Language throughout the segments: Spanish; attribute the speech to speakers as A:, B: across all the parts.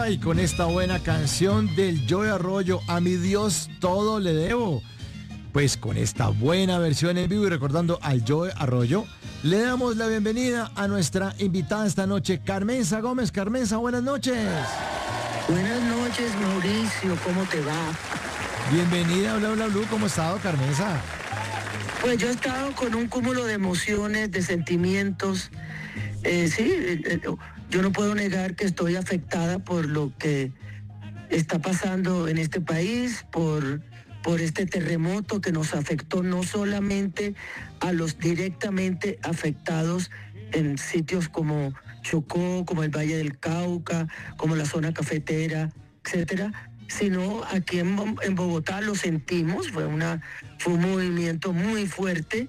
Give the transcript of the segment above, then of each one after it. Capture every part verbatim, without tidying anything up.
A: Ay, con esta buena canción del Joe Arroyo, a mi Dios todo le debo. Pues con esta buena versión en vivo y recordando al Joe Arroyo, le damos la bienvenida a nuestra invitada esta noche, Carmenza Gómez. Carmenza, buenas noches.
B: Buenas noches, Mauricio, ¿cómo te va?
A: Bienvenida a Bla Bla Blue, ¿cómo ha estado, Carmenza?
B: Pues yo he estado con un cúmulo de emociones, de sentimientos. Eh, sí, eh, yo no puedo negar que estoy afectada por lo que está pasando en este país, por, por este terremoto que nos afectó no solamente a los directamente afectados en sitios como Chocó, como el Valle del Cauca, como la zona cafetera, etcétera, sino aquí en, en Bogotá lo sentimos, fue, una, fue un movimiento muy fuerte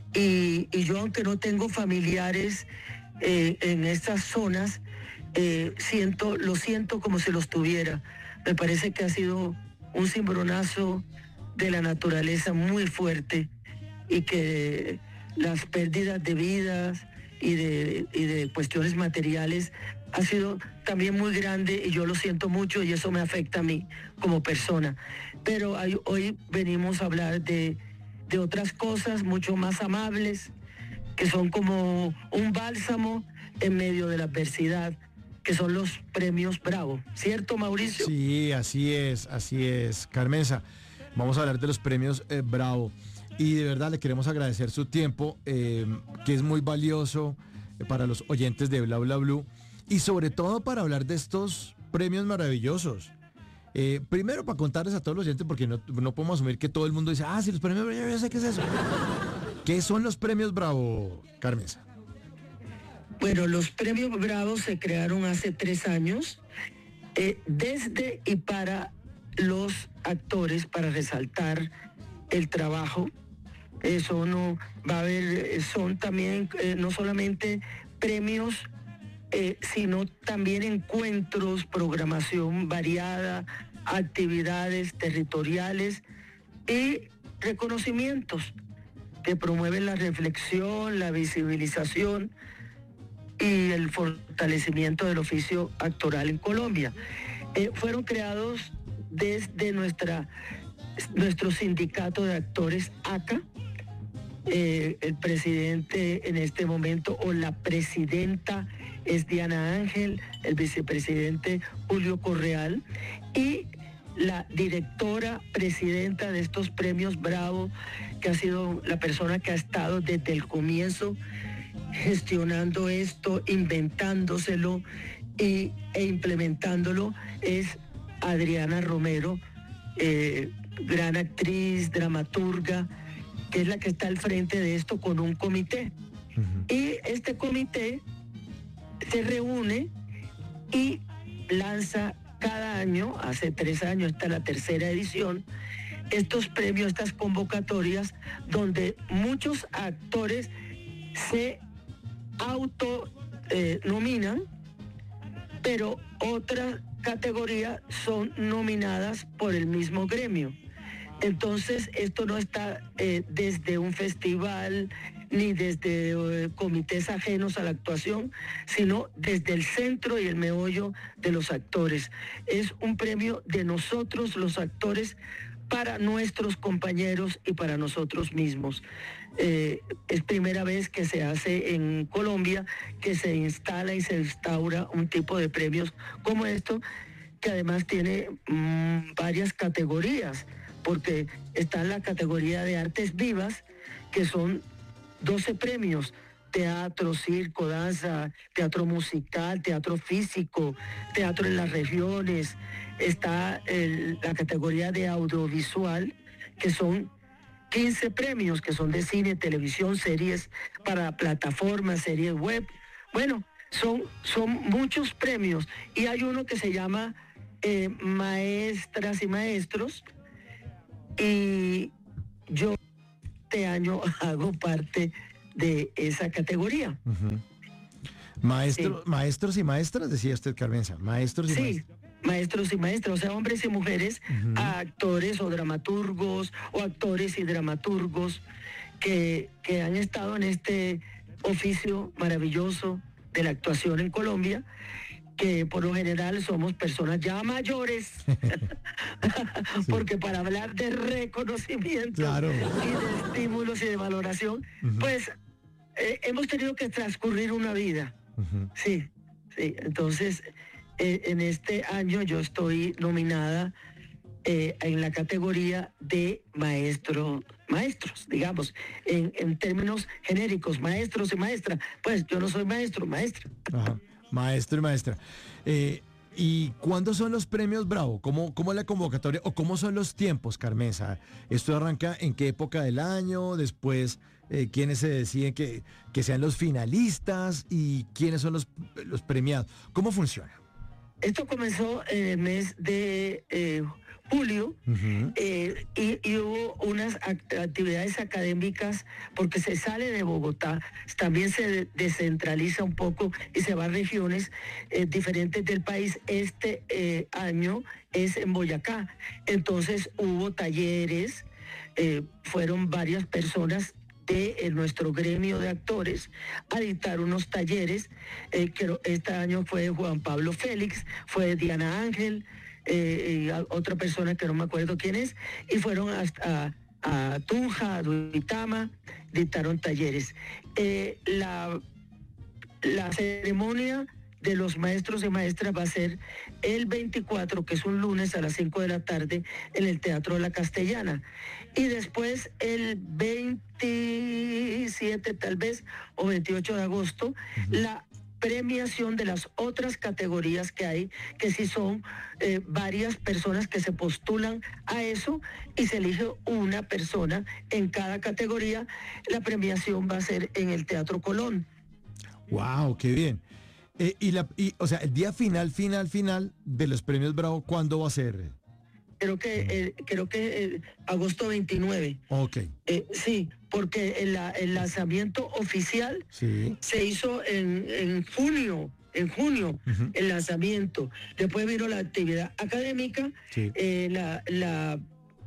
B: y, y yo, aunque no tengo familiares eh, en estas zonas, eh, siento, lo siento como si los tuviera. Me parece que ha sido un cimbronazo de la naturaleza muy fuerte y que las pérdidas de vidas y de, y de cuestiones materiales ha sido también muy grande y yo lo siento mucho y eso me afecta a mí como persona. Pero hay, hoy venimos a hablar de, de otras cosas mucho más amables, que son como un bálsamo en medio de la adversidad, que son los premios Bravo. ¿Cierto, Mauricio?
A: Sí, así es, así es, Carmenza. Vamos a hablar de los premios eh, Bravo. Y de verdad le queremos agradecer su tiempo, eh, que es muy valioso eh, para los oyentes de Bla Bla Blue. Y sobre todo para hablar de estos premios maravillosos. Eh, primero para contarles a todos los oyentes, porque no, no podemos asumir que todo el mundo dice, ah, sí, los premios Bravo, yo sé qué es eso. ¿Qué son los premios Bravo, Carmenza?
B: Bueno, los premios Bravo se crearon hace tres años, eh, desde y para los actores, para resaltar el trabajo. Eso no va a haber, son también eh, no solamente premios, eh, sino también encuentros, programación variada, actividades territoriales y reconocimientos que promueven la reflexión, la visibilización y el fortalecimiento del oficio actoral en Colombia. Eh, fueron creados desde nuestra, nuestro sindicato de actores A C A. Eh, el presidente en este momento, o la presidenta, es Diana Ángel, el vicepresidente Julio Correal, y la directora presidenta de estos premios Bravo, que ha sido la persona que ha estado desde el comienzo gestionando esto, inventándoselo y, e implementándolo, es Adriana Romero, eh, gran actriz, dramaturga, que es la que está al frente de esto con un comité. Uh-huh. Y este comité se reúne y lanza cada año, hace tres años, esta es la tercera edición, estos premios, estas convocatorias, donde muchos actores se auto eh, nominan, pero otra categoría son nominadas por el mismo gremio. Entonces, esto no está eh, desde un festival ni desde eh, comités ajenos a la actuación, sino desde el centro y el meollo de los actores. Es un premio de nosotros, los actores, para nuestros compañeros y para nosotros mismos. Eh, es primera vez que se hace en Colombia, que se instala y se instaura un tipo de premios como esto, que además tiene mmm, varias categorías, porque está en la categoría de artes vivas, que son doce premios: teatro, circo, danza, teatro musical, teatro físico, teatro en las regiones. Está el, la categoría de audiovisual, que son quince premios, que son de cine, televisión, series para plataformas, series web. Bueno, son, son muchos premios. Y hay uno que se llama eh, Maestras y Maestros, y yo este año hago parte de esa categoría.
A: Uh-huh. Maestro, sí. Maestros y maestras, decía usted, Carmenza. Maestros y
B: sí,
A: maestras.
B: Maestros y maestras, o sea, hombres y mujeres, uh-huh. actores o dramaturgos, o actores y dramaturgos que, que han estado en este oficio maravilloso de la actuación en Colombia. que por lo general somos personas ya mayores, sí. Porque para hablar de reconocimiento, claro, y de estímulos y de valoración, uh-huh. pues eh, hemos tenido que transcurrir una vida. Uh-huh. Sí, sí. Entonces, eh, en este año yo estoy nominada eh, en la categoría de maestro, maestros, digamos, en, en términos genéricos, maestros y maestra. Pues yo no soy maestro, maestra.
A: Ajá. Maestro y maestra. Eh, ¿Y cuándo son los premios Bravo? ¿Cómo, ¿Cómo es la convocatoria o cómo son los tiempos, Carmenza? ¿Esto arranca en qué época del año? Después, eh, ¿quiénes se deciden que, que sean los finalistas? ¿Y quiénes son los, los premiados? ¿Cómo funciona?
B: Esto comenzó en el mes de eh, julio, uh-huh. eh, y, y hubo unas act- actividades académicas porque se sale de Bogotá, también se de- descentraliza un poco y se va a regiones eh, diferentes del país. Este eh, año es en Boyacá, entonces hubo talleres, eh, fueron varias personas de eh, nuestro gremio de actores a dictar unos talleres, eh, que este año fue Juan Pablo Félix, fue Diana Ángel, eh, y a, otra persona que no me acuerdo quién es, y fueron hasta a, a Tunja, a Duitama, dictaron talleres. Eh, la, la ceremonia de los maestros y maestras va a ser el veinticuatro, que es un lunes a las cinco de la tarde, en el Teatro de la Castellana. Y después el veintisiete tal vez, o veintiocho de agosto, uh-huh. la premiación de las otras categorías que hay, que sí son eh, varias personas que se postulan a eso y se elige una persona en cada categoría. La premiación va a ser en el Teatro Colón.
A: ¡Wow! ¡Qué bien! Eh, y, la, y, o sea, el día final, final, final de los premios Bravo, ¿cuándo va a ser?
B: Creo que, eh, creo que eh, agosto veintinueve.
A: Ok.
B: Eh, sí, porque el, el lanzamiento oficial sí. se hizo en, en junio, en junio, uh-huh. el lanzamiento. Después vino la actividad académica, sí. eh, la, la,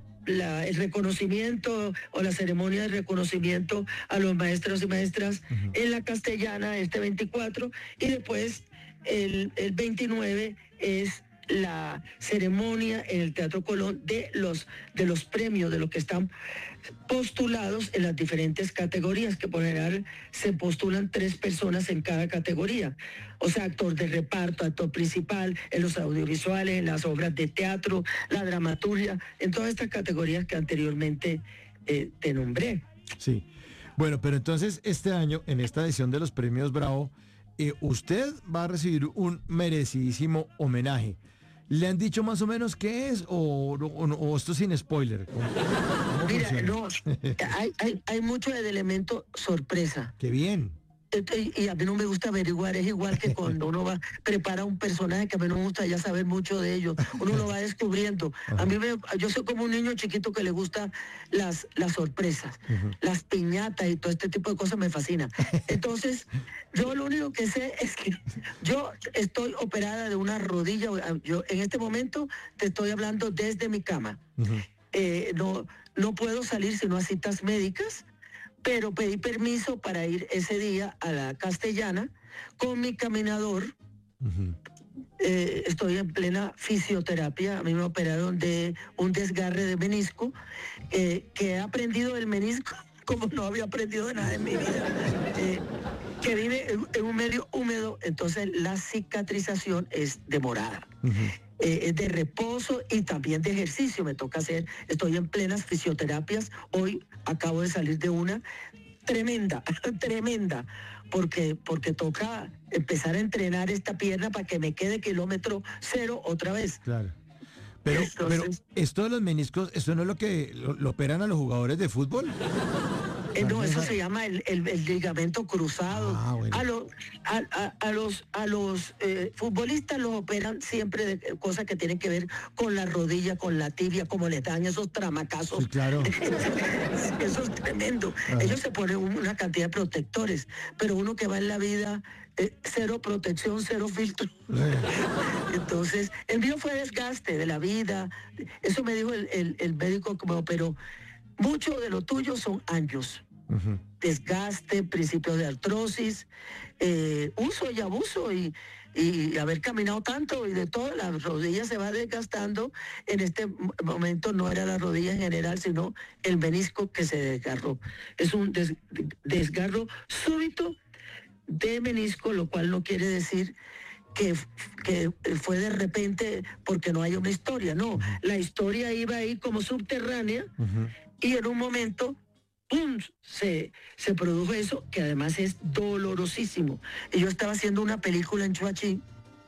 B: la, el reconocimiento o la ceremonia de reconocimiento a los maestros y maestras uh-huh. en la Castellana, este veinticuatro, y después el, el veintinueve es la ceremonia en el Teatro Colón de los, de los premios, de los que están postulados en las diferentes categorías, que por general se postulan tres personas en cada categoría. O sea, actor de reparto, actor principal, en los audiovisuales, en las obras de teatro, la dramaturgia, en todas estas categorías que anteriormente eh, te nombré.
A: Sí. Bueno, pero entonces este año, en esta edición de los premios Bravo, eh, usted va a recibir un merecidísimo homenaje. ¿Le han dicho más o menos qué es o, o, o esto sin spoiler? ¿Cómo, cómo
B: Mira, no, hay, hay, hay mucho del elemento sorpresa.
A: ¡Qué bien!
B: Y a mí no me gusta averiguar, es igual que cuando uno va, prepara un personaje que a mí no me gusta ya saber mucho de ellos, uno lo va descubriendo. A mí me, yo soy como un niño chiquito que le gusta las, las sorpresas, uh-huh. las piñatas y todo este tipo de cosas me fascina. Entonces, yo lo único que sé es que yo estoy operada de una rodilla, yo en este momento te estoy hablando desde mi cama. Uh-huh. Eh, no, no puedo salir sino a citas médicas, pero pedí permiso para ir ese día a la Castellana con mi caminador. Uh-huh. Eh, estoy en plena fisioterapia. A mí me operaron de un desgarre de menisco, eh, que he aprendido del menisco como no había aprendido nada en mi vida. Eh, que vive en, en un medio húmedo, entonces la cicatrización es demorada. Uh-huh. Eh, de reposo y también de ejercicio me toca hacer, estoy en plenas fisioterapias, hoy acabo de salir de una tremenda, tremenda, porque, porque toca empezar a entrenar esta pierna para que me quede kilómetro cero otra vez.
A: Claro. Pero, Entonces, pero esto de los meniscos, ¿esto no es lo que lo, lo operan a los jugadores de fútbol?
B: Eh, no, eso se llama el, el, el ligamento cruzado. Ah, bueno. A, lo, a, a, a los, a los eh, futbolistas los operan siempre de cosas que tienen que ver con la rodilla, con la tibia, como les dan esos tramacazos.
A: Sí, claro.
B: Eso es tremendo. Ajá. Ellos se ponen una cantidad de protectores, pero uno que va en la vida, eh, cero protección, cero filtro. Sí. Entonces, el mío fue desgaste de la vida. Eso me dijo el, el, el médico que me operó. Mucho de lo tuyo son años. Uh-huh. Desgaste, principios de artrosis, eh, uso y abuso. Y y haber caminado tanto y de todo, la rodilla se va desgastando. En este momento no era la rodilla en general, sino el menisco que se desgarró. Es un des, desgarro súbito de menisco, lo cual no quiere decir que, que fue de repente porque no hay una historia. No, la historia iba ahí como subterránea, uh-huh. y en un momento ¡pum!, se, se produjo eso, que además es dolorosísimo. Y yo estaba haciendo una película en Chuachi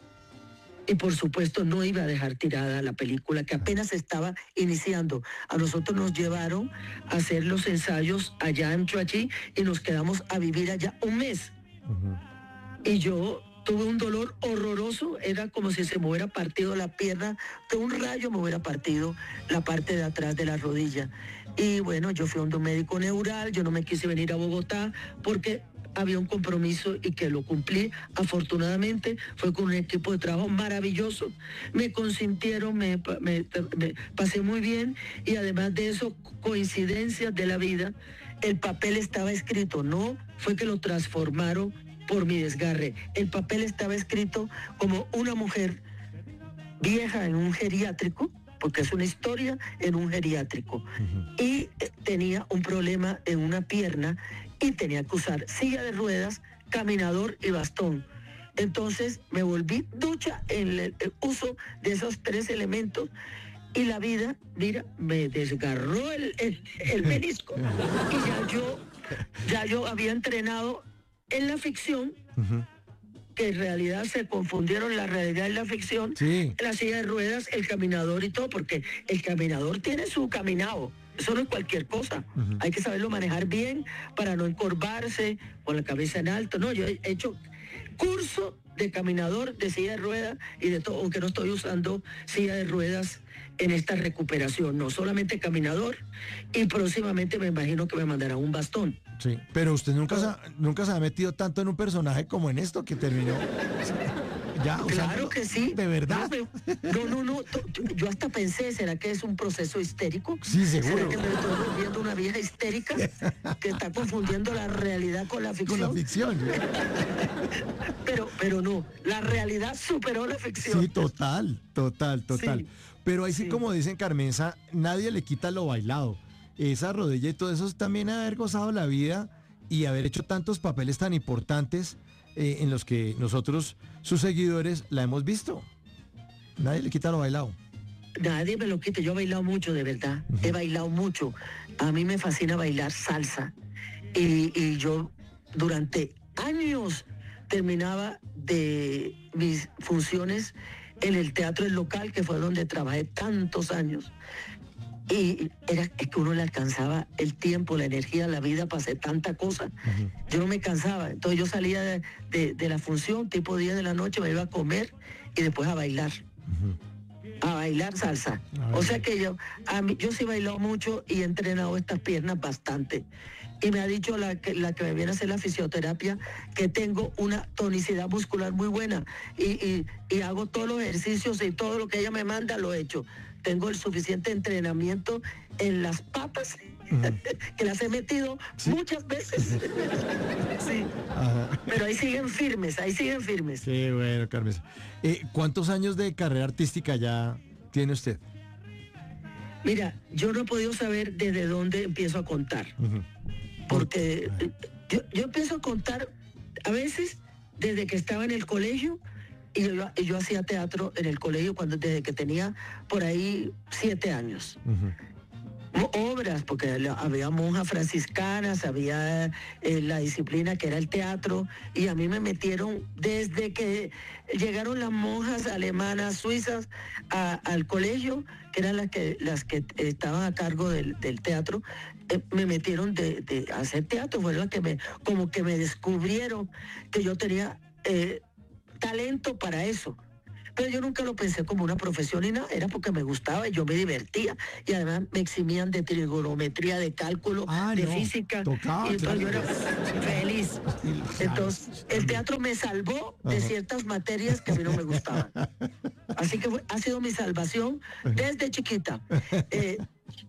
B: y por supuesto no iba a dejar tirada la película, que apenas estaba iniciando. A nosotros nos llevaron a hacer los ensayos allá en Chuachi y nos quedamos a vivir allá un mes. Uh-huh. Y yo tuve un dolor horroroso, era como si se me hubiera partido la pierna, que un rayo me hubiera partido la parte de atrás de la rodilla. Y bueno, yo fui a un médico neural, yo no me quise venir a Bogotá porque había un compromiso y que lo cumplí. Afortunadamente fue con un equipo de trabajo maravilloso, me consintieron, me, me, me pasé muy bien, y además de eso, coincidencias de la vida, el papel estaba escrito, no fue que lo transformaron por mi desgarre, el papel estaba escrito como una mujer vieja en un geriátrico, porque es una historia en un geriátrico, uh-huh. y tenía un problema en una pierna y tenía que usar silla de ruedas, caminador y bastón. Entonces me volví ducha en el, el uso de esos tres elementos, y la vida, mira, me desgarró el, el, el menisco, y ya yo, ya yo había entrenado en la ficción, uh-huh. que en realidad se confundieron la realidad y la ficción, sí. La silla de ruedas, el caminador y todo, porque el caminador tiene su caminado, eso no es cualquier cosa, uh-huh. hay que saberlo manejar bien para no encorvarse con la cabeza en alto. No, yo he hecho curso de caminador, de silla de ruedas y de todo, aunque no estoy usando silla de ruedas en esta recuperación, no, solamente caminador, y próximamente me imagino que me mandará un bastón.
A: Sí, pero usted nunca, se, nunca se ha metido tanto en un personaje como en esto que terminó. Ya,
B: claro, o sea, que sí.
A: ¿De verdad?
B: No, no, no, yo hasta pensé, ¿será que es un proceso histérico?
A: Sí, seguro.
B: ¿Será que me estoy volviendo una vieja histérica que está confundiendo la realidad con la ficción?
A: Con la ficción.
B: pero, pero no, la realidad superó la ficción.
A: Sí, total, total, total. Sí, pero ahí sí, sí, como dicen Carmenza, nadie le quita lo bailado. Esa rodilla y todo eso es también haber gozado la vida y haber hecho tantos papeles tan importantes eh, en los que nosotros, sus seguidores, la hemos visto. Nadie le quita lo bailado.
B: Nadie me lo quita, yo he bailado mucho, de verdad. Uh-huh. He bailado mucho. A mí me fascina bailar salsa. Y, y yo durante años terminaba de mis funciones en el Teatro El Local, que fue donde trabajé tantos años. Y era es que uno le alcanzaba el tiempo, la energía, la vida para hacer tanta cosa. Uh-huh. Yo no me cansaba. Entonces yo salía de, de, de la función, tipo diez de la noche, me iba a comer y después a bailar. Uh-huh. A bailar salsa. Uh-huh. O sea que yo, a mí, yo sí he bailado mucho y he entrenado estas piernas bastante. Y me ha dicho la que, la que me viene a hacer la fisioterapia que tengo una tonicidad muscular muy buena. Y, y, y hago todos los ejercicios y todo lo que ella me manda lo he hecho. Tengo el suficiente entrenamiento en las patas, uh-huh. que las he metido ¿sí? muchas veces. Sí. Ajá. Pero ahí siguen firmes, ahí siguen firmes.
A: Qué bueno, Carmen. Eh, ¿Cuántos años de carrera artística ya tiene usted?
B: Mira, yo no he podido saber desde dónde empiezo a contar. Uh-huh. Porque yo, yo empiezo a contar a veces desde que estaba en el colegio. Y yo, yo hacía teatro en el colegio cuando desde que tenía por ahí siete años. Uh-huh. Obras, porque había monjas franciscanas, había eh, la disciplina que era el teatro, y a mí me metieron desde que llegaron las monjas alemanas, suizas, a, al colegio, que eran las que, las que estaban a cargo del, del teatro, eh, me metieron de, de hacer teatro, fueron las que me, como que me descubrieron que yo tenía... Eh, talento para eso, pero yo nunca lo pensé como una profesión ni nada, era porque me gustaba y yo me divertía, y además me eximían de trigonometría, de cálculo, ah, de no, física, tocaba, y entonces claro. Yo era feliz. Entonces el teatro me salvó de Ajá. ciertas materias que a mí no me gustaban, así que fue, ha sido mi salvación desde chiquita. Eh,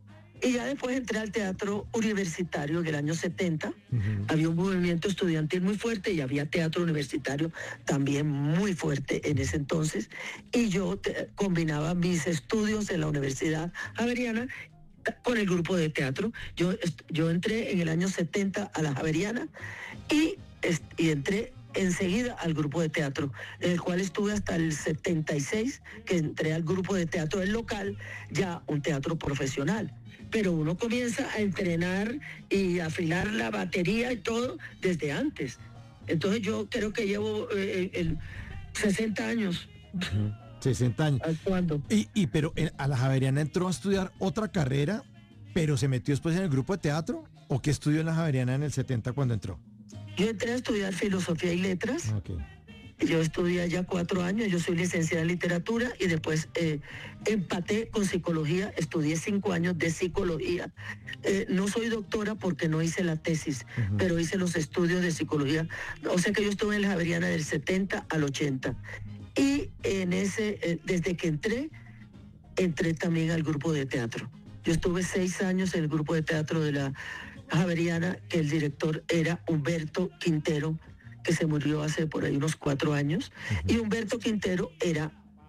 B: Y ya después entré al teatro universitario en el año setenta. Uh-huh. Había un movimiento estudiantil muy fuerte y había teatro universitario también muy fuerte en ese entonces. Y yo te, combinaba mis estudios en la Universidad Javeriana con el grupo de teatro. Yo, yo entré en el año setenta a la Javeriana y, y entré enseguida al grupo de teatro, en el cual estuve hasta el setenta y seis, que entré al grupo de teatro del local, ya un teatro profesional. Pero uno comienza a entrenar y a afilar la batería y todo desde antes. Entonces yo creo que llevo eh, el sesenta años.
A: Uh-huh. sesenta años.
B: ¿Cuándo?
A: Y, y pero en, a la Javeriana entró a estudiar otra carrera, pero se metió después en el grupo de teatro, ¿o qué estudió en la Javeriana en el setenta cuando entró?
B: Yo entré a estudiar filosofía y letras.
A: Okay.
B: Yo estudié ya cuatro años, yo soy licenciada en literatura y después eh, empaté con psicología, estudié cinco años de psicología. Eh, no soy doctora porque no hice la tesis, uh-huh. pero hice los estudios de psicología. O sea que yo estuve en la Javeriana del setenta al ochenta. Y en ese, eh, desde que entré, entré también al grupo de teatro. Yo estuve seis años en el grupo de teatro de la Javeriana, que el director era Humberto Quintero, que se murió hace por ahí unos cuatro años. Uh-huh. Y Humberto Quintero era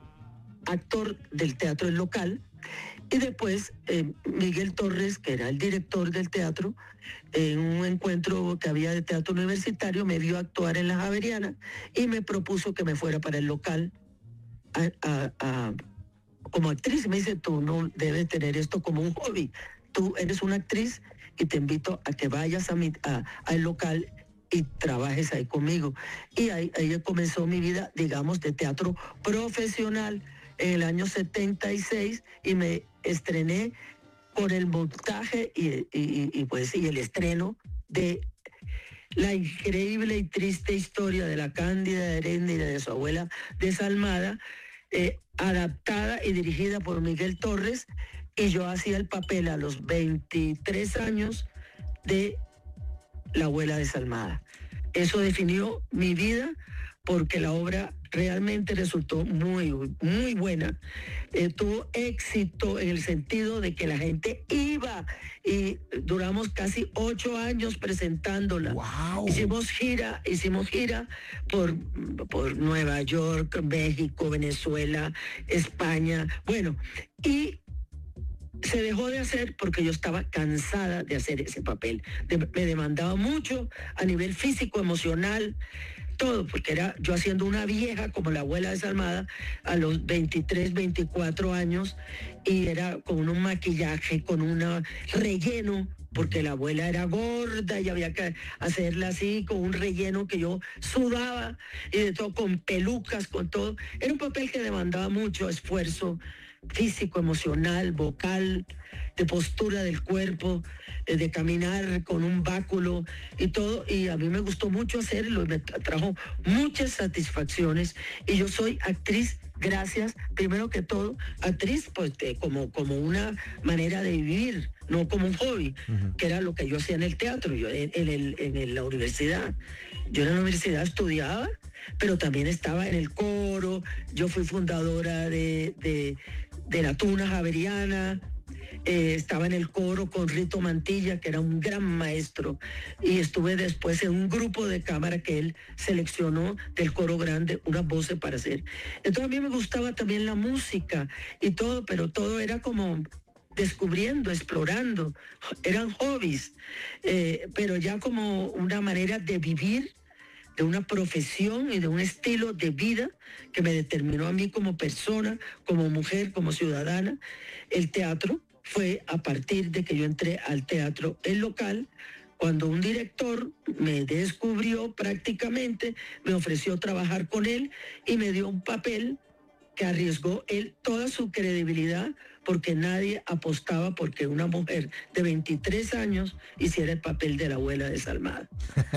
B: actor del teatro del local. Y después eh, Miguel Torres, que era el director del teatro, en un encuentro que había de teatro universitario, me vio actuar en la Javeriana y me propuso que me fuera para el local a, a, a, como actriz. Me dice, tú no debes tener esto como un hobby. Tú eres una actriz y te invito a que vayas a mi, a, al local y trabajes ahí conmigo. Y ahí, ahí comenzó mi vida, digamos, de teatro profesional en el año setenta y seis y me estrené con el montaje y, y, y, pues, y el estreno de la increíble y triste historia de la Cándida de Heréndira de su abuela desalmada, eh, adaptada y dirigida por Miguel Torres, y yo hacía el papel a los veintitrés años de la abuela desalmada. Eso definió mi vida porque la obra realmente resultó muy, muy buena. Eh, tuvo éxito en el sentido de que la gente iba y duramos casi ocho años presentándola.
A: Wow.
B: Hicimos gira, hicimos gira por, por Nueva York, México, Venezuela, España. Bueno, y se dejó de hacer porque yo estaba cansada de hacer ese papel. De, me demandaba mucho a nivel físico, emocional, todo, porque era yo haciendo una vieja como la abuela desalmada a los veintitrés, veinticuatro años, y era con un maquillaje, con un relleno, porque la abuela era gorda y había que hacerla así, con un relleno que yo sudaba, y de todo, con pelucas, con todo. Era un papel que demandaba mucho esfuerzo físico, emocional, vocal, de postura del cuerpo, de caminar con un báculo y todo, y a mí me gustó mucho hacerlo y me trajo muchas satisfacciones. Y yo soy actriz gracias, primero que todo, actriz pues de, como, como una manera de vivir, no como un hobby, uh-huh. que era lo que yo hacía en el teatro, yo en, en, el, en el, la universidad. Yo en la universidad estudiaba, pero también estaba en el coro. Yo fui fundadora de, de, de la Tuna Javeriana, eh, estaba en el coro con Rito Mantilla, que era un gran maestro, y estuve después en un grupo de cámara que él seleccionó del coro grande, unas voces para hacer. Entonces a mí me gustaba también la música y todo, pero todo era como descubriendo, explorando, eran hobbies, eh, pero ya como una manera de vivir, de una profesión y de un estilo de vida que me determinó a mí como persona, como mujer, como ciudadana. El teatro fue a partir de que yo entré al teatro El Local, cuando un director me descubrió prácticamente, me ofreció trabajar con él y me dio un papel que arriesgó él toda su credibilidad, porque nadie apostaba porque una mujer de veintitrés años hiciera el papel de la abuela desalmada.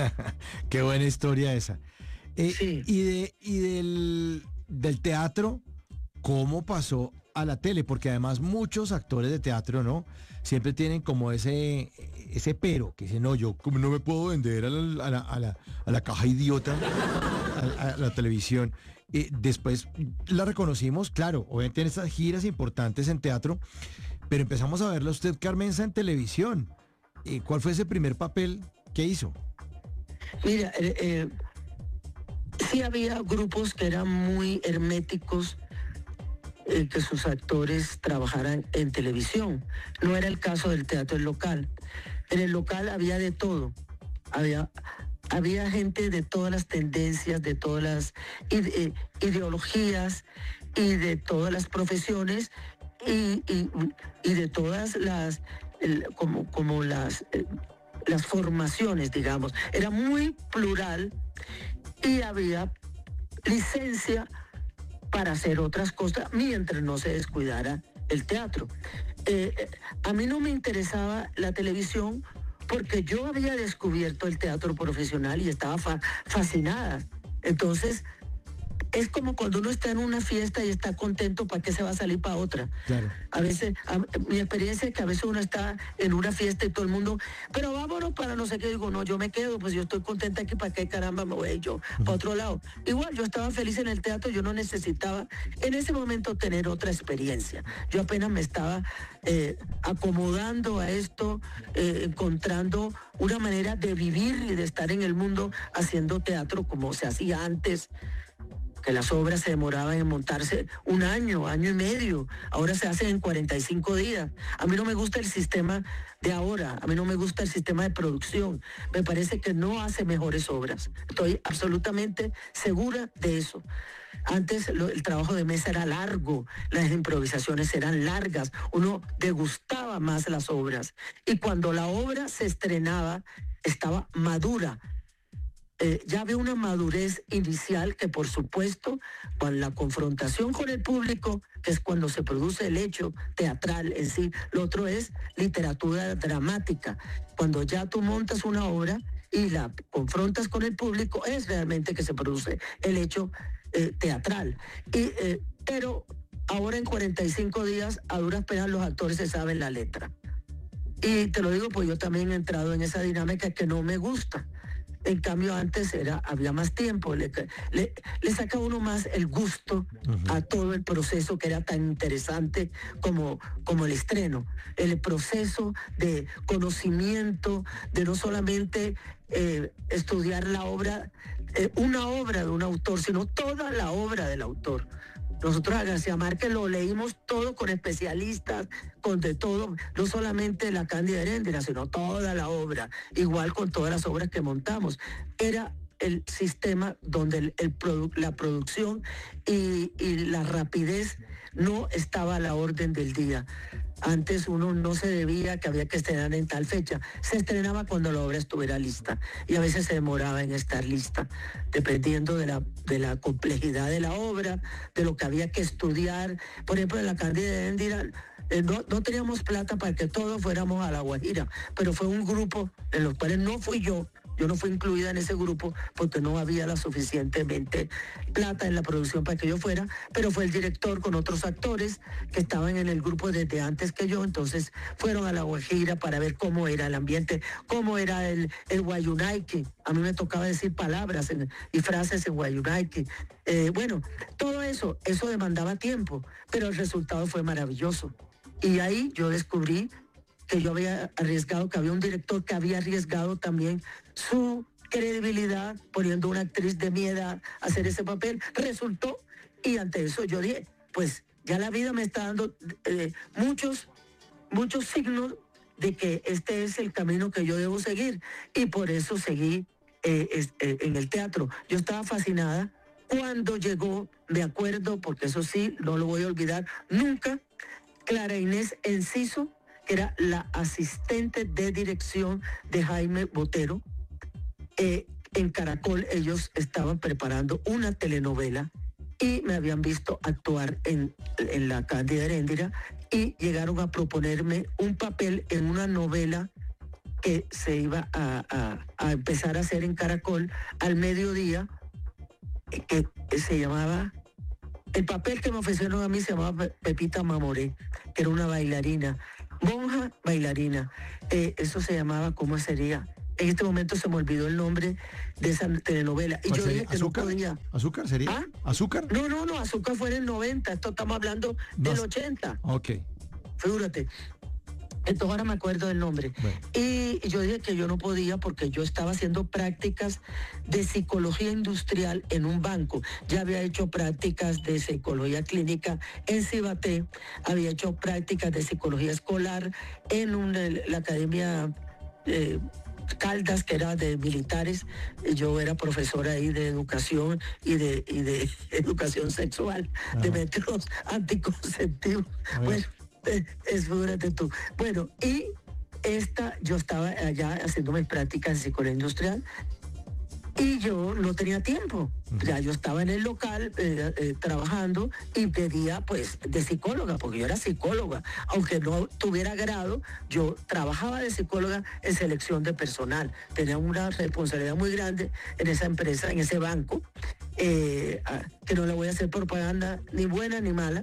A: Qué buena historia esa. Eh,
B: sí.
A: Y, de, y del, del teatro, ¿cómo pasó a la tele? Porque además muchos actores de teatro, ¿no? Siempre tienen como ese, ese pero, que dicen, no, yo como no me puedo vender a la, a la, a la, a la caja idiota, a, a la televisión. Eh, después la reconocimos, claro, obviamente en estas giras importantes en teatro, pero empezamos a verla usted, Carmenza, en televisión. Eh, ¿Cuál fue ese primer papel que hizo?
B: Mira, eh, eh, sí había grupos que eran muy herméticos, eh, que sus actores trabajaran en televisión. No era el caso del teatro del local. En el local había de todo. Había, había gente de todas las tendencias, de todas las ide- ideologías y de todas las profesiones y, y, y de todas las, el, como, como las, eh, las formaciones, digamos. Era muy plural y había licencia para hacer otras cosas mientras no se descuidara el teatro. Eh, eh, a mí no me interesaba la televisión porque yo había descubierto el teatro profesional y estaba fa- fascinada. Entonces, es como cuando uno está en una fiesta y está contento, ¿para qué se va a salir para otra?
A: Claro.
B: A veces, a, mi experiencia es que a veces uno está en una fiesta y todo el mundo, pero vámonos para no sé qué, digo, no, yo me quedo, pues yo estoy contenta aquí, ¿para qué caramba me voy yo uh-huh. para otro lado? Igual, yo estaba feliz en el teatro, yo no necesitaba en ese momento tener otra experiencia. Yo apenas me estaba eh, acomodando a esto, eh, encontrando una manera de vivir y de estar en el mundo haciendo teatro como se hacía antes, que las obras se demoraban en montarse un año, año y medio. Ahora se hacen en cuarenta y cinco días. A mí no me gusta el sistema de ahora, a mí no me gusta el sistema de producción. Me parece que no hace mejores obras. Estoy absolutamente segura de eso. Antes lo, el trabajo de mesa era largo, las improvisaciones eran largas, uno degustaba más las obras. Y cuando la obra se estrenaba, estaba madura. Eh, ya había una madurez inicial que, por supuesto, con la confrontación con el público, que es cuando se produce el hecho teatral en sí, lo otro es literatura dramática. Cuando ya tú montas una obra y la confrontas con el público, es realmente que se produce el hecho eh, teatral. Y, eh, pero ahora en cuarenta y cinco días, a duras penas los actores se saben la letra. Y te lo digo, pues yo también he entrado en esa dinámica que no me gusta. En cambio, antes era, había más tiempo, le, le, le saca uno más el gusto uh-huh. a todo el proceso que era tan interesante como, como el estreno. El proceso de conocimiento, de no solamente eh, estudiar la obra, eh, una obra de un autor, sino toda la obra del autor. Nosotros a García Márquez lo leímos todo con especialistas, con de todo, no solamente la Cándida Heréndira, sino toda la obra, igual con todas las obras que montamos. Era el sistema donde el, el produ- la producción y, y la rapidez no estaba a la orden del día. Antes uno no se debía que había que estrenar en tal fecha. Se estrenaba cuando la obra estuviera lista y a veces se demoraba en estar lista, dependiendo de la, de la complejidad de la obra, de lo que había que estudiar. Por ejemplo, en la Cándida Heréndira eh, no, no teníamos plata para que todos fuéramos a La Guajira, pero fue un grupo en los cuales no fui yo. Yo no fui incluida en ese grupo porque no había la suficientemente plata en la producción para que yo fuera, pero fue el director con otros actores que estaban en el grupo desde antes que yo, entonces fueron a La Guajira para ver cómo era el ambiente, cómo era el, el Guayunaiki. A mí me tocaba decir palabras en, y frases en Guayunaiki. Eh, bueno, todo eso, eso demandaba tiempo, pero el resultado fue maravilloso. Y ahí yo descubrí que yo había arriesgado, que había un director que había arriesgado también su credibilidad poniendo una actriz de mi edad a hacer ese papel. Resultó, y ante eso yo dije, pues ya la vida me está dando eh, muchos, muchos signos de que este es el camino que yo debo seguir. Y por eso seguí eh, es, eh, en el teatro. Yo estaba fascinada cuando llegó, me acuerdo, porque eso sí, no lo voy a olvidar nunca, Clara Inés Enciso, que era la asistente de dirección de Jaime Botero. Eh, en Caracol ellos estaban preparando una telenovela y me habían visto actuar en, en la Cándida Heréndira y llegaron a proponerme un papel en una novela que se iba a, a, a empezar a hacer en Caracol al mediodía, que, que se llamaba... El papel que me ofrecieron a mí se llamaba Pepita Mamoré, que era una bailarina, monja bailarina. Eh, eso se llamaba, ¿cómo sería? En este momento se me olvidó el nombre de esa telenovela. Y yo dije que
A: ¿Azúcar?
B: no podía.
A: ¿Azúcar sería?
B: ¿Ah?
A: ¿Azúcar?
B: No, no, no, Azúcar fue en el noventa, esto estamos hablando del
A: no.
B: ochenta.
A: Ok.
B: figúrate. Entonces ahora me acuerdo del nombre. Bueno. Y yo dije que yo no podía porque yo estaba haciendo prácticas de psicología industrial en un banco. Ya había hecho prácticas de psicología clínica en Cibaté, había hecho prácticas de psicología escolar en una, la academia eh, Caldas, que era de militares. Yo era profesora ahí de educación y de, y de educación sexual, ajá, de métodos anticonceptivos. Bueno, es figúrate tú. Bueno, y esta, yo estaba allá haciendo mis prácticas en psicología industrial y yo no tenía tiempo. Uh-huh. Ya yo estaba en el local eh, eh, trabajando y pedía pues de psicóloga, porque yo era psicóloga. Aunque no tuviera grado, yo trabajaba de psicóloga en selección de personal. Tenía una responsabilidad muy grande en esa empresa, en ese banco. Eh, que no le voy a hacer propaganda ni buena ni mala,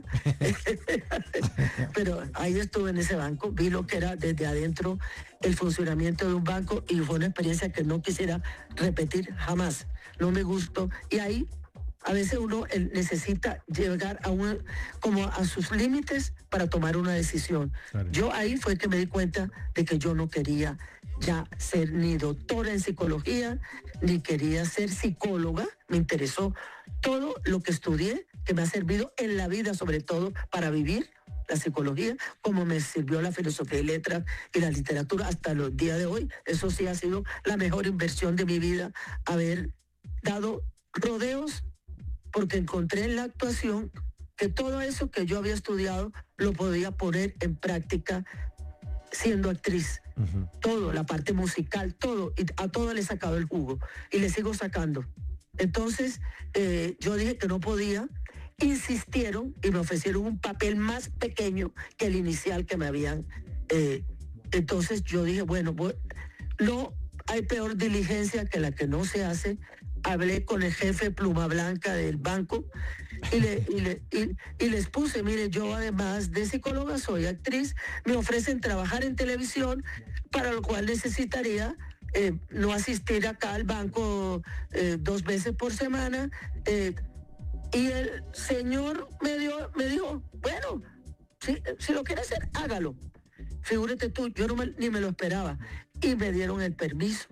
B: pero ahí estuve en ese banco, vi lo que era desde adentro el funcionamiento de un banco y fue una experiencia que no quisiera repetir jamás, no me gustó. Y ahí a veces uno necesita llegar a un, como a sus límites para tomar una decisión. Claro. Yo ahí fue que me di cuenta de que yo no quería ya ser ni doctora en psicología, ni quería ser psicóloga. Me interesó todo lo que estudié, que me ha servido en la vida, sobre todo para vivir la psicología, como me sirvió la filosofía y letras y la literatura hasta los días de hoy. Eso sí ha sido la mejor inversión de mi vida, haber dado rodeos, porque encontré en la actuación que todo eso que yo había estudiado lo podía poner en práctica siendo actriz. Uh-huh. Todo, la parte musical, todo, y a todo le he sacado el jugo y le sigo sacando. Entonces eh, yo dije que no podía, insistieron y me ofrecieron un papel más pequeño que el inicial que me habían eh, entonces yo dije, bueno, pues, no hay peor diligencia que la que no se hace. Hablé con el jefe pluma blanca del banco y, le, y, le, y, y les puse, mire, yo además de psicóloga soy actriz, me ofrecen trabajar en televisión, para lo cual necesitaría eh, no asistir acá al banco eh, dos veces por semana. Eh, y el señor me, dio, me dijo, bueno, si, si lo quiere hacer, hágalo. Figúrate tú, yo no me, ni me lo esperaba. Y me dieron el permiso.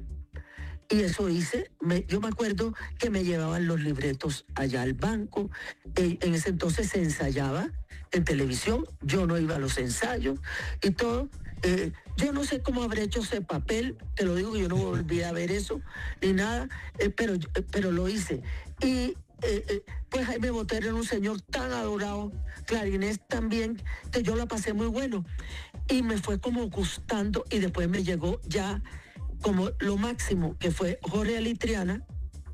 B: Y eso hice. Me, yo me acuerdo que me llevaban los libretos allá al banco. Eh, en ese entonces se ensayaba en televisión. Yo no iba a los ensayos y todo. Eh, yo no sé cómo habré hecho ese papel. Te lo digo, yo no volví a ver eso ni nada. Eh, pero, eh, pero lo hice. Y eh, eh, pues ahí me boté en un señor tan adorado, clarinés también, que yo la pasé muy bueno. Y me fue como gustando y después me llegó ya como lo máximo, que fue Jorge Alitriana,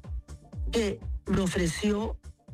B: que me ofreció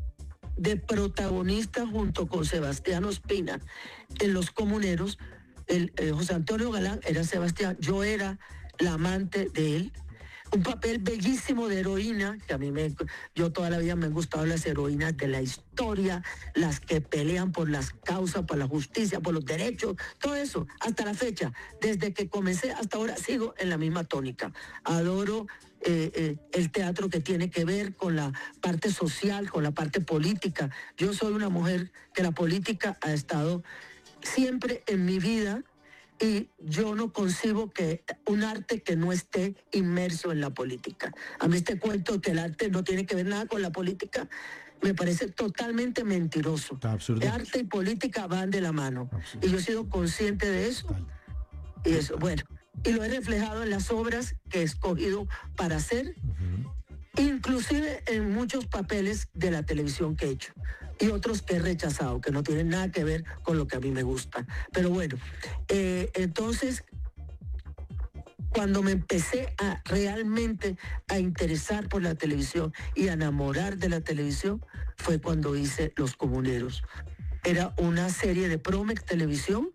B: de protagonista junto con Sebastián Ospina en Los Comuneros. El, eh, José Antonio Galán era Sebastián, yo era la amante de él. Un papel bellísimo de heroína, que a mí me, yo toda la vida me han gustado las heroínas de la historia, las que pelean por las causas, por la justicia, por los derechos, todo eso, hasta la fecha. Desde que comencé hasta ahora sigo en la misma tónica. Adoro eh, eh, el teatro que tiene que ver con la parte social, con la parte política. Yo soy una mujer que la política ha estado siempre en mi vida. Y yo no concibo que un arte que no esté inmerso en la política. A mí este cuento que el arte no tiene que ver nada con la política me parece totalmente mentiroso.
A: Absurdo.
B: Arte y política van de la mano. Absurdo. Y yo he sido consciente de eso. Total. Y eso, bueno, y lo he reflejado en las obras que he escogido para hacer, uh-huh. inclusive en muchos papeles de la televisión que he hecho. Y otros que he rechazado, que no tienen nada que ver con lo que a mí me gusta. Pero bueno, eh, entonces, cuando me empecé a realmente a interesar por la televisión y a enamorar de la televisión, fue cuando hice Los Comuneros. Era una serie de Promex Televisión.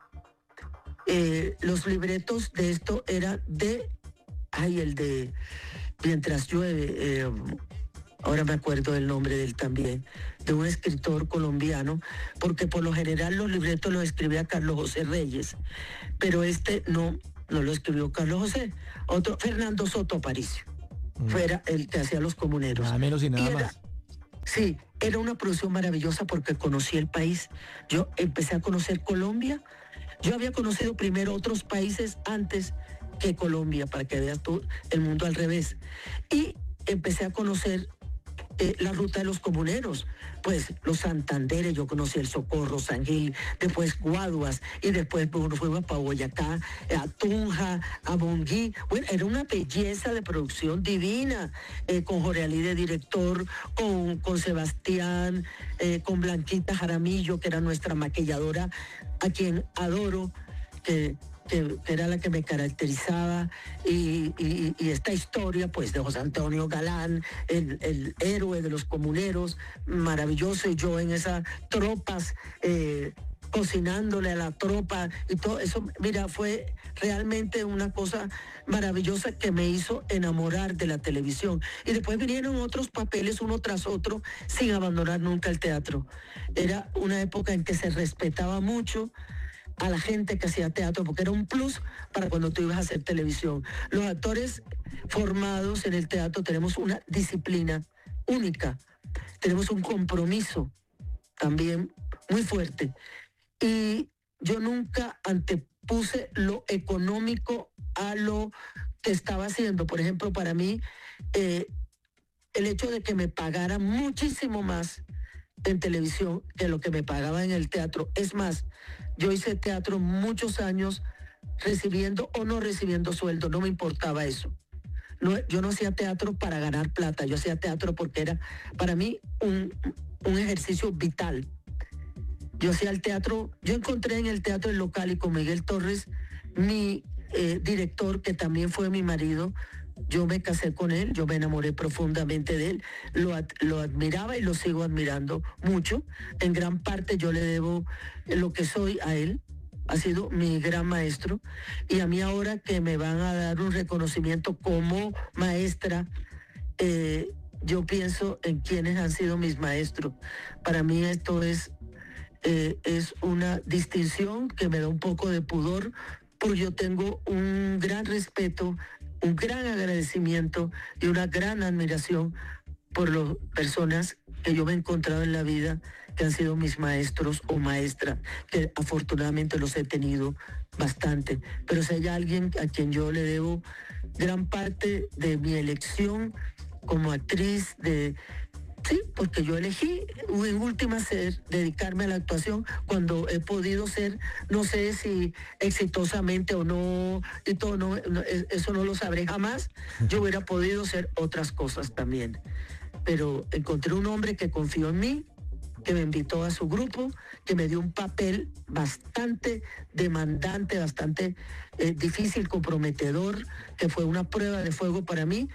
B: Eh, los libretos de esto eran de, ay, el de Mientras llueve, eh, ahora me acuerdo del nombre de él también, de un escritor colombiano, porque por lo general los libretos los escribía Carlos José Reyes, pero este no, no lo escribió Carlos José, otro, Fernando Soto Aparicio, mm. fuera el que hacía Los Comuneros.
A: Nada menos y nada
B: y era,
A: más.
B: Sí, era una producción maravillosa porque conocí el país. Yo empecé a conocer Colombia Yo había conocido primero otros países antes que Colombia, para que veas tú el mundo al revés. Y empecé a conocer eh, la ruta de los comuneros, pues los Santanderes, yo conocí el Socorro, San Gil, después Guaduas, y después bueno, fuimos para Boyacá, a Tunja, a Monguí. Bueno, era una belleza de producción divina, eh, con Jorge Ali de director, con, con Sebastián, eh, con Blanquita Jaramillo, que era nuestra maquilladora, a quien adoro, que... Que, que era la que me caracterizaba, y, y, y esta historia pues de José Antonio Galán, el, el héroe de los comuneros, maravilloso, y yo en esas tropas, eh, cocinándole a la tropa y todo eso, mira, fue realmente una cosa maravillosa que me hizo enamorar de la televisión. Y después vinieron otros papeles uno tras otro sin abandonar nunca el teatro. Era una época en que se respetaba mucho a la gente que hacía teatro, porque era un plus para cuando tú ibas a hacer televisión. Los actores formados en el teatro tenemos una disciplina única, tenemos un compromiso también muy fuerte. Y yo nunca antepuse lo económico a lo que estaba haciendo. Por ejemplo, para mí, eh, el hecho de que me pagaran muchísimo más en televisión que lo que me pagaba en el teatro. Es más, yo hice teatro muchos años recibiendo o no recibiendo sueldo, no me importaba eso. No, yo no hacía teatro para ganar plata, yo hacía teatro porque era para mí un, un ejercicio vital. Yo hacía el teatro, yo encontré en el teatro El Local y con Miguel Torres, mi eh, director, que también fue mi marido. Yo me casé con él, yo me enamoré profundamente de él, lo, ad, lo admiraba y lo sigo admirando mucho. En gran parte yo le debo lo que soy a él, ha sido mi gran maestro. Y a mí ahora que me van a dar un reconocimiento como maestra, eh, yo pienso en quienes han sido mis maestros. Para mí esto es, eh, es una distinción que me da un poco de pudor, porque yo tengo un gran respeto, un gran agradecimiento y una gran admiración por las personas que yo me he encontrado en la vida, que han sido mis maestros o maestras, que afortunadamente los he tenido bastante. Pero si hay alguien a quien yo le debo gran parte de mi elección como actriz, de sí, porque yo elegí en última ser dedicarme a la actuación cuando he podido ser, no sé si exitosamente o no, y todo, no, no, eso no lo sabré jamás. Yo hubiera podido ser otras cosas también. Pero encontré un hombre que confió en mí, que me invitó a su grupo, que me dio un papel bastante demandante, bastante eh, difícil, comprometedor, que fue una prueba de fuego para mí,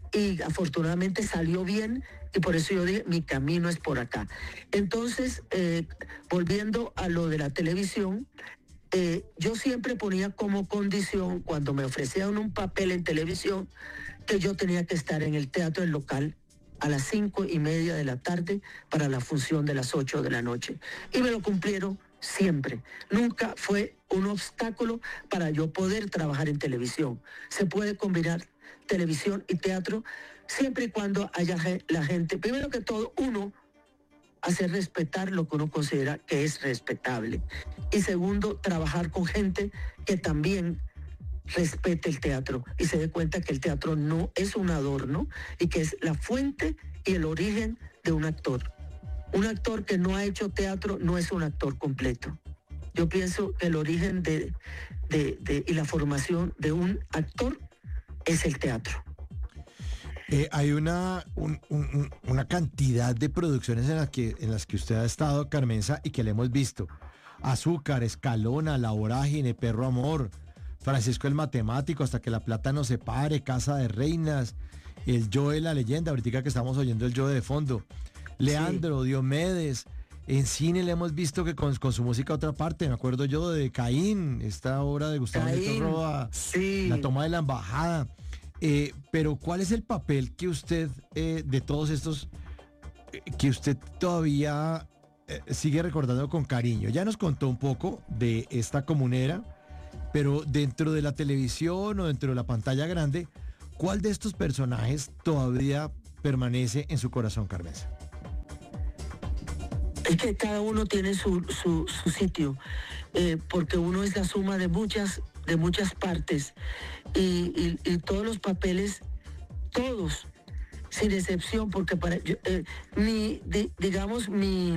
B: y afortunadamente salió bien, y por eso yo dije, mi camino es por acá. Entonces, eh, volviendo a lo de la televisión, eh, yo siempre ponía como condición, cuando me ofrecían un papel en televisión, que yo tenía que estar en el Teatro El Local a las cinco y media de la tarde para la función de las ocho de la noche. Y me lo cumplieron siempre. Nunca fue un obstáculo para yo poder trabajar en televisión. Se puede combinar televisión y teatro siempre y cuando haya la gente, primero que todo, uno, hacer respetar lo que uno considera que es respetable, y segundo, trabajar con gente que también respete el teatro y se dé cuenta que el teatro no es un adorno y que es la fuente y el origen de un actor. Un actor que no ha hecho teatro no es un actor completo. Yo pienso que el origen de, de, de, y la formación de un actor es el teatro.
A: Eh, hay una, un, un, una cantidad de producciones en las, que, en las que usted ha estado, Carmenza, y que le hemos visto. Azúcar, Escalona, La Vorágine, Perro Amor, Francisco el Matemático, Hasta que la plata nos separe, Casa de Reinas, el Joe, la leyenda, ahorita que estamos oyendo el Joe de fondo, Leandro, sí. Diomedes. En cine le hemos visto que con, con su música a otra parte, me acuerdo yo de Caín, esta obra de Gustavo Nieto Roa,
B: sí.
A: La toma de la embajada. Eh, pero ¿cuál es el papel que usted, eh, de todos estos, eh, que usted todavía eh, sigue recordando con cariño? Ya nos contó un poco de esta comunera, pero dentro de la televisión o dentro de la pantalla grande, ¿cuál de estos personajes todavía permanece en su corazón, Carmenza?
B: es que cada uno tiene su, su, su sitio, eh, porque uno es la suma de muchas, de muchas partes, y, y, y todos los papeles, todos, sin excepción, porque para eh, mi, di, digamos, mi,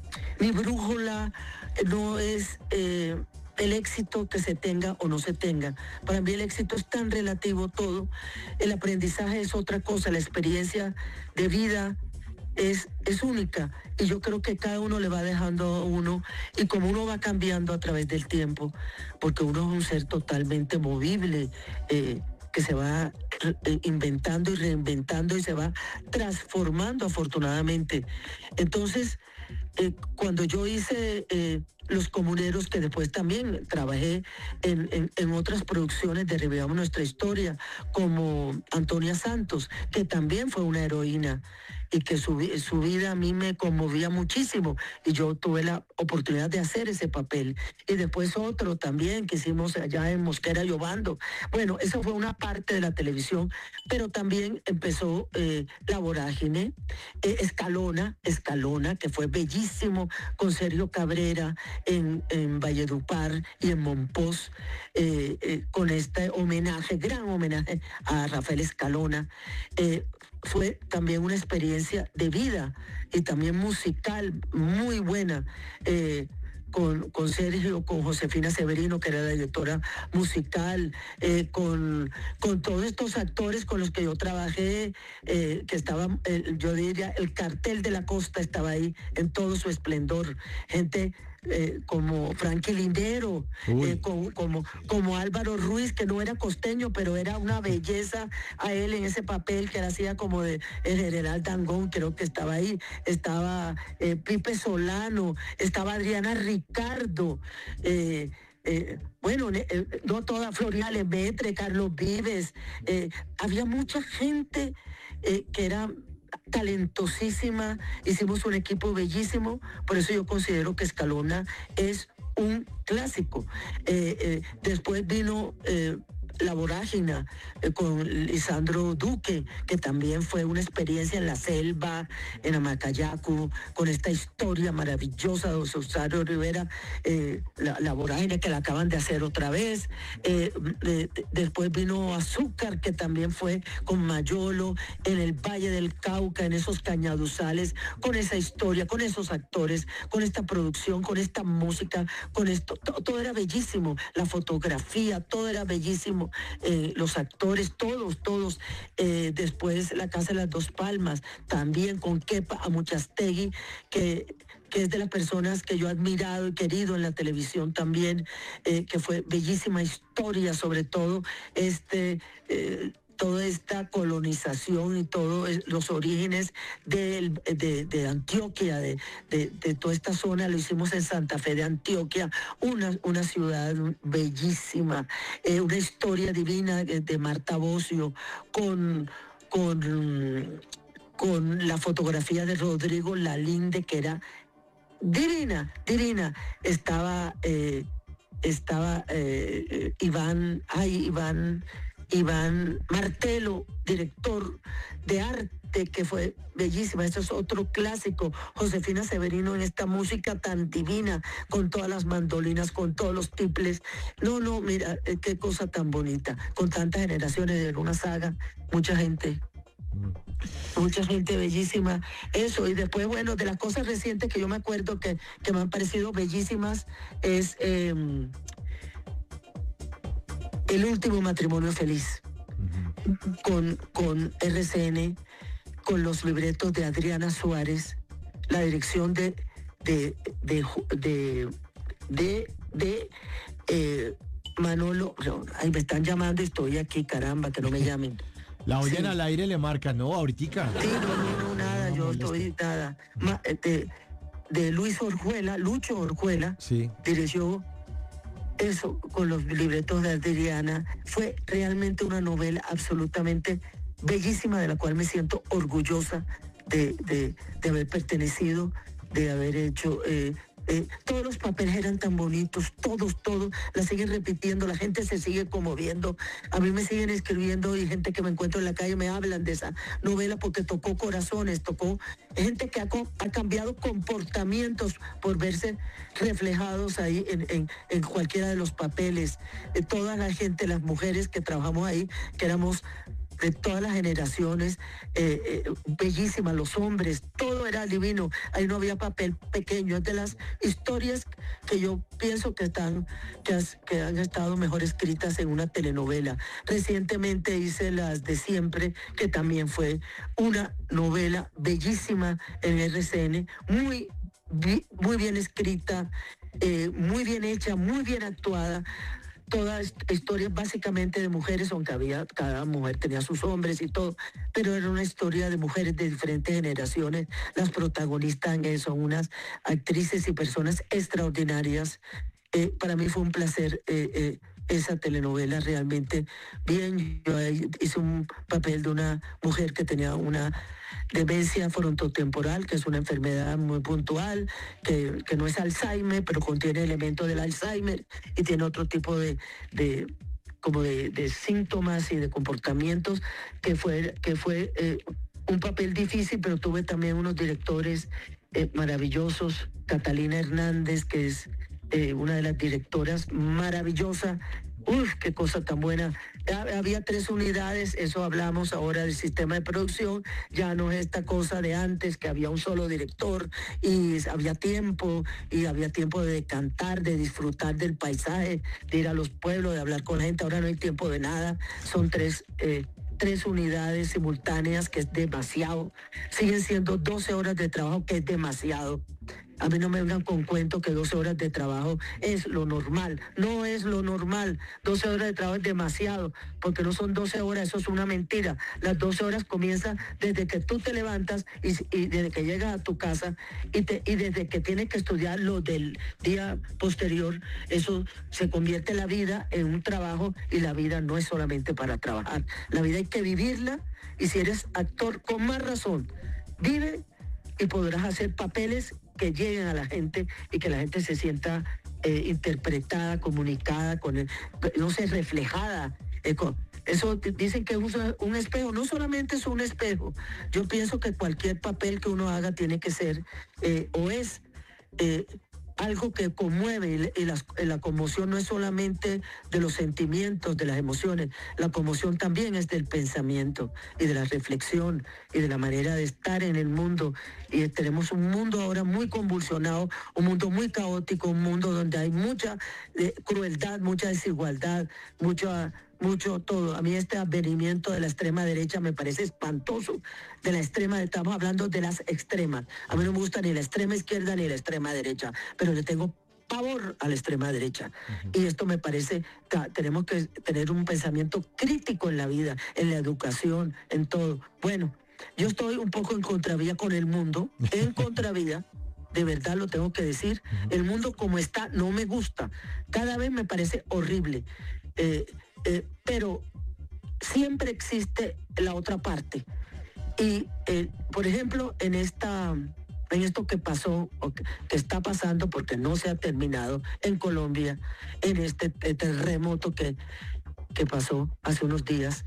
B: mi brújula no es eh, el éxito que se tenga o no se tenga. Para mí el éxito es tan relativo todo. El aprendizaje es otra cosa, la experiencia de vida es, es única. Y yo creo que cada uno le va dejando a uno, y como uno va cambiando a través del tiempo, porque uno es un ser totalmente movible, eh, que se va inventando y reinventando y se va transformando afortunadamente. Entonces, eh, cuando yo hice eh, Los Comuneros, que después también trabajé en, en, en otras producciones de Revivamos Nuestra Historia, como Antonia Santos, que también fue una heroína y que su, su vida a mí me conmovía muchísimo, y yo tuve la oportunidad de hacer ese papel. Y después otro también que hicimos allá en Mosquera Llobando. Bueno, eso fue una parte de la televisión, pero también empezó eh, La Vorágine, eh, Escalona, Escalona, que fue bellísimo, con Sergio Cabrera en, en Valledupar y en Monpós, eh, eh, con este homenaje, gran homenaje a Rafael Escalona. Eh, fue también una experiencia de vida y también musical muy buena, eh, con, con Sergio, con Josefina Severino, que era la directora musical, eh, con, con todos estos actores con los que yo trabajé, eh, que estaban, eh, yo diría, el cartel de la costa estaba ahí en todo su esplendor. Gente Eh, como Frankie Lindero, eh, como, como, como Álvaro Ruiz, que no era costeño, pero era una belleza a él en ese papel, que era hacía como de el general Dangond, creo que estaba ahí. Estaba eh, Pipe Solano, estaba Adriana Ricardo, eh, eh, bueno, eh, no toda, Florian Lemaitre, Carlos Vives, eh, había mucha gente eh, que era talentosísima. Hicimos un equipo bellísimo, por eso yo considero que Escalona es un clásico. Eh, eh, después vino eh, La Vorágine, eh, con Lisandro Duque, que también fue una experiencia en la selva, en Amacayacu, con esta historia maravillosa de Rosario Rivera, eh, la, la Vorágine, que la acaban de hacer otra vez. Eh, de, de, después vino Azúcar, que también fue con Mayolo, en el Valle del Cauca, en esos cañaduzales, con esa historia, con esos actores, con esta producción, con esta música, con esto, todo, todo era bellísimo, la fotografía, todo era bellísimo. Eh, los actores, todos, todos. Eh, después La Casa de las Dos Palmas, también con Kepa Amuchastegui, que, que es de las personas que yo he admirado y querido en la televisión también, eh, que fue bellísima historia, sobre todo este... Eh, toda esta colonización y todos los orígenes de, de, de Antioquia, de, de, de toda esta zona, lo hicimos en Santa Fe de Antioquia, una, una ciudad bellísima, eh, una historia divina de, de Marta Bosio, con, con, con la fotografía de Rodrigo Lalinde, que era divina, divina. Estaba, eh, estaba eh, Iván, ay, Iván... Iván Martelo, director de arte, que fue bellísima. Eso es otro clásico. Josefina Severino en esta música tan divina, con todas las mandolinas, con todos los tiples. No, no, mira, qué cosa tan bonita. Con tantas generaciones de una saga, mucha gente. Mucha gente bellísima. Eso, y después, bueno, de las cosas recientes que yo me acuerdo que, que me han parecido bellísimas es... Eh, El Último Matrimonio Feliz, uh-huh. con, con R C N, con los libretos de Adriana Suárez, la dirección de de de de, de, de eh, Manolo. Ay, me están llamando y estoy aquí, caramba, que no me llamen.
A: La oyen sí. Al aire, le marcan, ¿no? Ahorita.
B: Sí, no, no, no, nada, no, yo molesta. Estoy nada. Ma, de, de Luis Orjuela, Lucho Orjuela,
A: sí.
B: Dirigió eso con los libretos de Adriana. Fue realmente una novela absolutamente bellísima, de la cual me siento orgullosa de, de, de haber pertenecido, de haber hecho, eh, Eh, todos los papeles eran tan bonitos, todos, todos, la siguen repitiendo, la gente se sigue conmoviendo, a mí me siguen escribiendo y gente que me encuentro en la calle me hablan de esa novela porque tocó corazones, tocó gente que ha, ha cambiado comportamientos por verse reflejados ahí en, en, en cualquiera de los papeles. Eh, toda la gente, las mujeres que trabajamos ahí, que éramos de todas las generaciones, eh, eh, bellísimas, los hombres, todo era divino, ahí no había papel pequeño, es de las historias que yo pienso que están, que, has, que han estado mejor escritas en una telenovela. Recientemente hice Las de Siempre, que también fue una novela bellísima en R C N, muy, muy bien escrita, eh, muy bien hecha, muy bien actuada. Todas historias básicamente de mujeres, aunque había, cada mujer tenía sus hombres y todo, pero era una historia de mujeres de diferentes generaciones. Las protagonistas son unas actrices y personas extraordinarias. Eh, para mí fue un placer eh, eh, esa telenovela, realmente bien. Yo hice un papel de una mujer que tenía una demencia frontotemporal, que es una enfermedad muy puntual, que, que no es Alzheimer, pero contiene elementos del Alzheimer y tiene otro tipo de, de como de, de síntomas y de comportamientos, que fue, que fue eh, un papel difícil, pero tuve también unos directores eh, maravillosos. Catalina Hernández, que es eh, una de las directoras, maravillosa. Uf, qué cosa tan buena. Había tres unidades, eso hablamos ahora del sistema de producción, ya no es esta cosa de antes que había un solo director y había tiempo, y había tiempo de cantar, de disfrutar del paisaje, de ir a los pueblos, de hablar con la gente. Ahora no hay tiempo de nada, son tres... Eh, tres unidades simultáneas, que es demasiado. Siguen siendo doce horas de trabajo, que es demasiado. A mí no me vengan con cuento que doce horas de trabajo es lo normal. No es lo normal. doce horas de trabajo es demasiado, porque no son doce horas, eso es una mentira. Las doce horas comienzan desde que tú te levantas y, y desde que llegas a tu casa y, te, y desde que tienes que estudiar lo del día posterior. Eso se convierte la vida en un trabajo, y la vida no es solamente para trabajar. La vida hay que vivirla, y si eres actor, con más razón, vive y podrás hacer papeles que lleguen a la gente y que la gente se sienta eh, interpretada, comunicada, con el, no sé, reflejada. Eh, con, eso dicen que es un espejo, no solamente es un espejo. Yo pienso que cualquier papel que uno haga tiene que ser eh, o es eh, algo que conmueve, y la, y la conmoción no es solamente de los sentimientos, de las emociones, la conmoción también es del pensamiento y de la reflexión y de la manera de estar en el mundo. Y tenemos un mundo ahora muy convulsionado, un mundo muy caótico, un mundo donde hay mucha eh, crueldad, mucha desigualdad, mucha... mucho todo. A mí este advenimiento de la extrema derecha me parece espantoso. De la extrema, estamos hablando de las extremas. A mí no me gusta ni la extrema izquierda ni la extrema derecha, pero le tengo pavor a la extrema derecha. Uh-huh. Y esto me parece que tenemos que tener un pensamiento crítico en la vida, en la educación, en todo. Bueno, yo estoy un poco en contravía con el mundo, en contravía. De verdad lo tengo que decir. Uh-huh. El mundo como está no me gusta. Cada vez me parece horrible. Eh, Eh, pero siempre existe la otra parte. Y, eh, por ejemplo, en esta, en esto que pasó, o que, que está pasando, porque no se ha terminado en Colombia, en este terremoto que, que pasó hace unos días,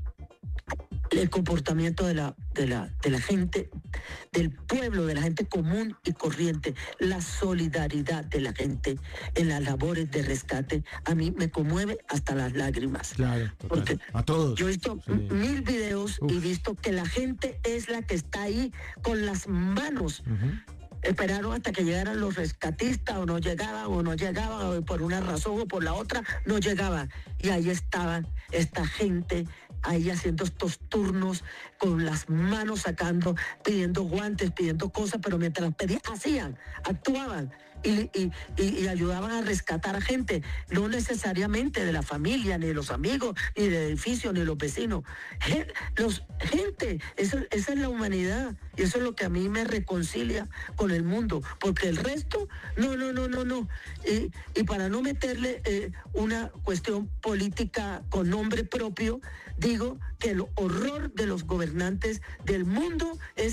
B: el comportamiento de la, de la, de la gente, del pueblo, de la gente común y corriente, la solidaridad de la gente en las labores de rescate, a mí me conmueve hasta las lágrimas.
A: Claro,
B: porque
A: a todos.
B: Yo he visto sí. mil videos Uf. y he visto que la gente es la que está ahí con las manos. Uh-huh. Esperaron hasta que llegaran los rescatistas, o no llegaban, o no llegaban, o por una razón o por la otra, no llegaban. Y ahí estaban esta gente, ahí haciendo estos turnos, con las manos sacando, pidiendo guantes, pidiendo cosas, pero mientras las pedían, hacían, actuaban. Y, y, y, y ayudaban a rescatar a gente, no necesariamente de la familia, ni de los amigos, ni del edificio, ni de los vecinos. Gente, los, gente eso, esa es la humanidad, y eso es lo que a mí me reconcilia con el mundo, porque el resto, no, no, no, no, no. Y, y para no meterle eh, una cuestión política con nombre propio, digo que el horror de los gobernantes del mundo es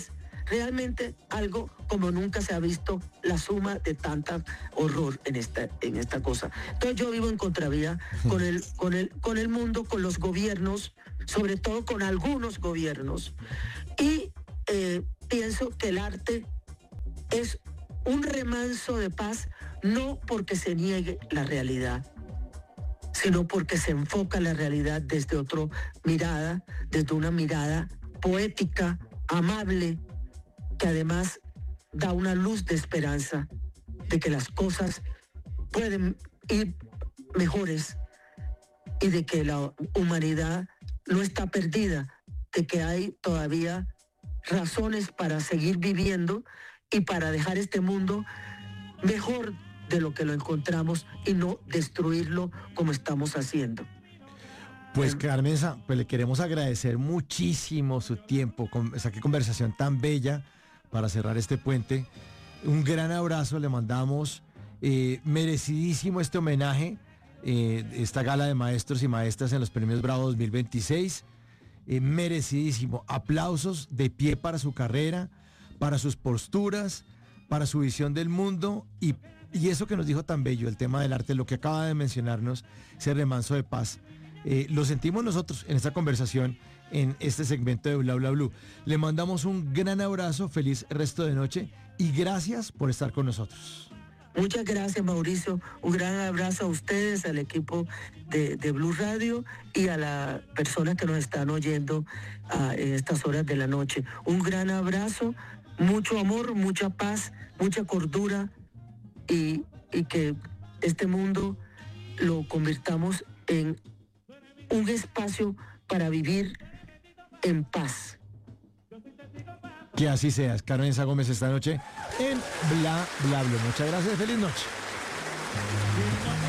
B: realmente algo como nunca se ha visto, la suma de tanta horror en esta, en esta cosa. Entonces yo vivo en contravía con el, con el, con el mundo, con los gobiernos, sobre todo con algunos gobiernos, y eh, pienso que el arte es un remanso de paz, no porque se niegue la realidad, sino porque se enfoca la realidad desde otra mirada, desde una mirada poética, amable, que además da una luz de esperanza de que las cosas pueden ir mejores y de que la humanidad no está perdida, de que hay todavía razones para seguir viviendo y para dejar este mundo mejor de lo que lo encontramos y no destruirlo como estamos haciendo.
A: Pues Carmenza, pues le queremos agradecer muchísimo su tiempo, con esa qué conversación tan bella para cerrar este puente. Un gran abrazo le mandamos, eh, merecidísimo este homenaje, eh, esta gala de maestros y maestras en los Premios Bravo dos mil veintiséis, eh, merecidísimo. Aplausos de pie para su carrera, para sus posturas, para su visión del mundo y Y eso que nos dijo tan bello, el tema del arte, lo que acaba de mencionarnos, ese remanso de paz, eh, lo sentimos nosotros en esta conversación, en este segmento de Bla Bla Blue. Le mandamos un gran abrazo, feliz resto de noche y gracias por estar con nosotros.
B: Muchas gracias, Mauricio. Un gran abrazo a ustedes, al equipo de, de Blue Radio y a las personas que nos están oyendo uh, en estas horas de la noche. Un gran abrazo, mucho amor, mucha paz, mucha cordura. Y, y que este mundo lo convirtamos en un espacio para vivir en paz.
A: Que así sea. Carmenza Gómez esta noche en Bla Bla Blue. Muchas gracias, feliz noche.